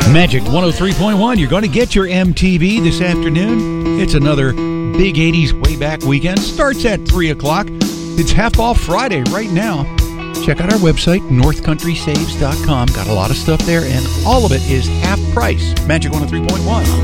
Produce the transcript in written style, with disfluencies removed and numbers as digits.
Magic 103.1. You're going to get your MTV this afternoon. It's another big 80s way back weekend. Starts at 3 o'clock. It's Half Off Friday right now. Check out our website, northcountrysaves.com. Got a lot of stuff there, and all of it is half price. Magic 103.1.